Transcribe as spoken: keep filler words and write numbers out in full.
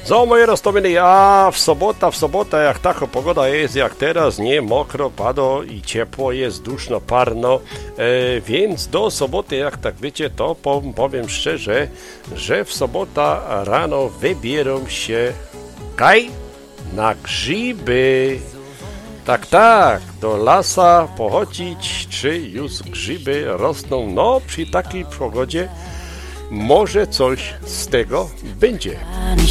Co moje roztominy, a w sobota, w sobotę jak taka pogoda jest jak teraz, nie mokro, pado i ciepło jest, duszno, parno, e, więc do soboty, jak tak wiecie, to powiem szczerze, że w sobota rano wybieram się kaj na grzyby. Tak, tak, do lasa pochodzić, czy już grzyby rosną, no przy takiej pogodzie może coś z tego będzie.